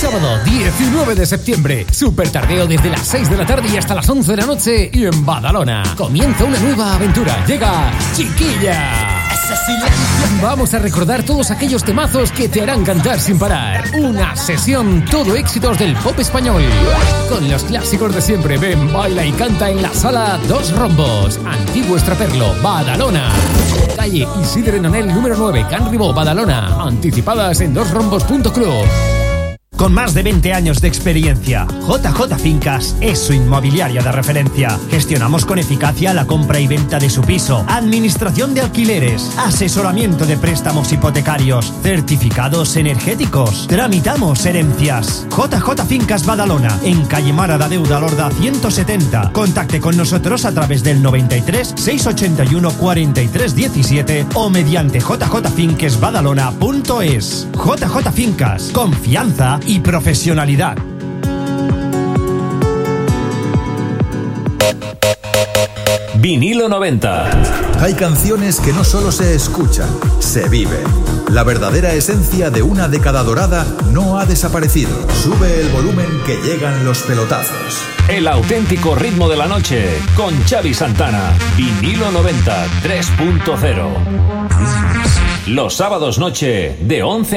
Sábado 19 de septiembre. Super tardeo desde las 6 de la tarde y hasta las 11 de la noche. Y en Badalona comienza una nueva aventura. Llega Chiquilla. Vamos a recordar todos aquellos temazos que te harán cantar sin parar. Una sesión todo éxitos del pop español. Con los clásicos de siempre. Ven, baila y canta en la sala Dos Rombos. Antiguo Estraperlo, Badalona. Calle Isidre Nonel número 9, Can Ribó, Badalona. Anticipadas en dosrombos.club. Con más de 20 años de experiencia, JJ Fincas es su inmobiliaria de referencia. Gestionamos con eficacia la compra y venta de su piso, administración de alquileres, asesoramiento de préstamos hipotecarios, certificados energéticos. Tramitamos herencias. JJ Fincas Badalona, en calle Mara da Deuda Lorda 170. Contacte con nosotros a través del 93 681 43 17 o mediante jjfincasbadalona.es. JJ Fincas, confianza y profesionalidad. Vinilo 90. Hay canciones que no solo se escuchan, se viven. La verdadera esencia de una década dorada no ha desaparecido. Sube el volumen que llegan los pelotazos. El auténtico ritmo de la noche con Xavi Santana. Vinilo 90 3.0. Los sábados noche de 11